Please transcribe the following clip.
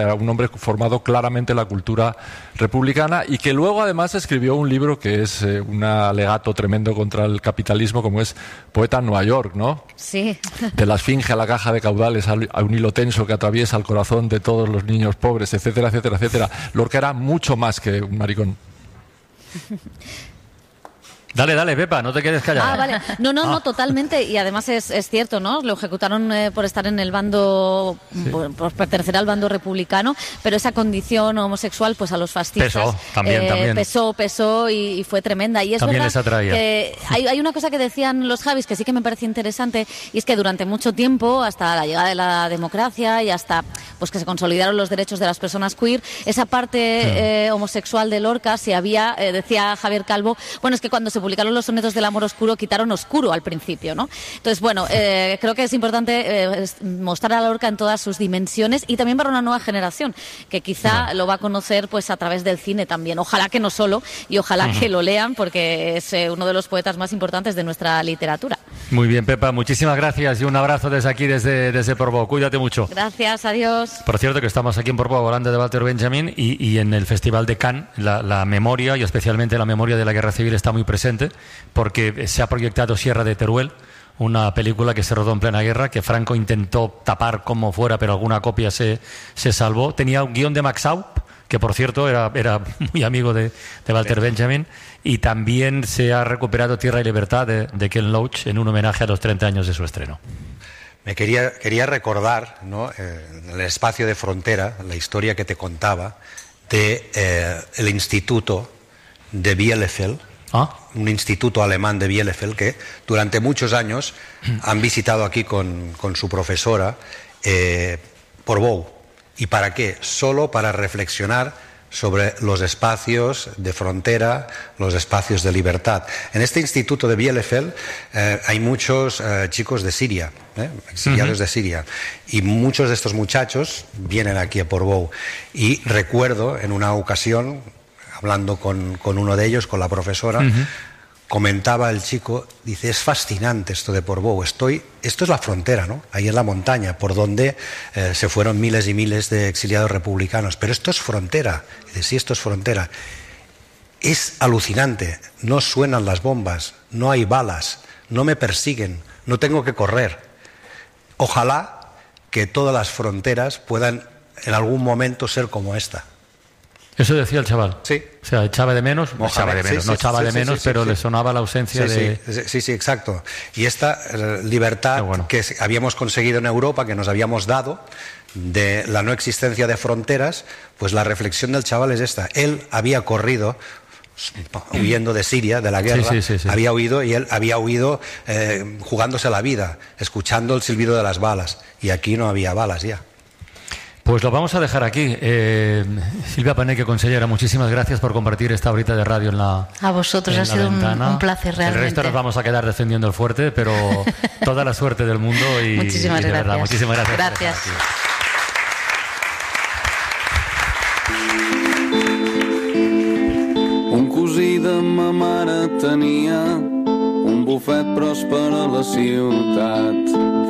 Era un hombre formado claramente en la cultura republicana y que luego además escribió un libro que es un alegato tremendo contra el capitalismo, como es Poeta en Nueva York, ¿no? Sí. De la esfinge a la caja de caudales, a un hilo tenso que atraviesa el corazón de todos los niños pobres, etcétera, etcétera, etcétera. Lorca era mucho más que un maricón. Dale, Pepa, no te quedes callada. Vale. No, totalmente. Y además es cierto, ¿no? Lo ejecutaron por estar en el bando, por pertenecer al bando republicano, pero esa condición homosexual, pues a los fascistas pesó, también. Pesó y fue tremenda. Y es también verdad les atraía. Que hay una cosa que decían los Javis que sí que me parece interesante, y es que durante mucho tiempo, hasta la llegada de la democracia y hasta pues que se consolidaron los derechos de las personas queer, esa parte homosexual de Lorca se había, decía Javier Calvo, bueno, es que cuando se publicaron los sonetos del amor oscuro, quitaron oscuro al principio, ¿no? Entonces, bueno, creo que es importante mostrar a Lorca en todas sus dimensiones y también para una nueva generación, que quizá lo va a conocer pues a través del cine también. Ojalá que no solo, y ojalá que lo lean, porque es uno de los poetas más importantes de nuestra literatura. Muy bien, Pepa, muchísimas gracias y un abrazo desde aquí, desde Portbou. Cuídate mucho. Gracias, adiós. Por cierto, que estamos aquí en Portbou hablando de Walter Benjamin y en el Festival de Cannes la memoria, y especialmente la memoria de la Guerra Civil, está muy presente, porque se ha proyectado Sierra de Teruel, una película que se rodó en plena guerra, que Franco intentó tapar como fuera, pero alguna copia se salvó. Tenía un guión de Max Aup, que por cierto era muy amigo de Walter Benjamin, y también se ha recuperado Tierra y Libertad de Ken Loach en un homenaje a los 30 años de su estreno. Me quería recordar, ¿no?, en el espacio de frontera, la historia que te contaba de el instituto de Bielefeld, un instituto alemán de Bielefeld que durante muchos años han visitado aquí con su profesora Portbou. ¿Y para qué? Solo para reflexionar sobre los espacios de frontera, los espacios de libertad. En este instituto de Bielefeld hay muchos chicos de Siria, exiliados de Siria, y muchos de estos muchachos vienen aquí a Portbou. Y recuerdo en una ocasión, hablando con uno de ellos, con la profesora, comentaba el chico, dice, es fascinante esto de Portbou, esto es la frontera, ¿no?, ahí en la montaña, por donde se fueron miles y miles de exiliados republicanos, pero esto es frontera. Dice, sí, esto es frontera. Es alucinante, no suenan las bombas, no hay balas, no me persiguen, no tengo que correr. Ojalá que todas las fronteras puedan en algún momento ser como esta. Eso decía el chaval. Sí. O sea, echaba de menos, pero le sonaba la ausencia de... Sí, exacto. Y esta libertad que habíamos conseguido en Europa, que nos habíamos dado, de la no existencia de fronteras, pues la reflexión del chaval es esta. Él había corrido huyendo de Siria, de la guerra, había huido, y él había huido jugándose la vida, escuchando el silbido de las balas. Y aquí no había balas ya. Pues lo vamos a dejar aquí. Silvia Paneque, consellera, muchísimas gracias por compartir esta horita de radio en la A vosotros, ha sido un placer realmente. El resto nos vamos a quedar defendiendo el fuerte, pero toda la suerte del mundo y muchísimas gracias. Verdad, muchísimas gracias. Gracias. Un cosí de ma mare tenia un bufet pròsper a la ciutat.